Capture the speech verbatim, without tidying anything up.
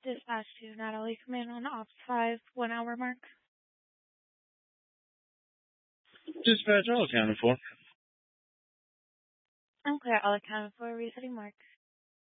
Dispatch to Natalie, command on Ops five, one hour mark. Dispatch, all accounted for. Okay, all accounted for, resetting mark.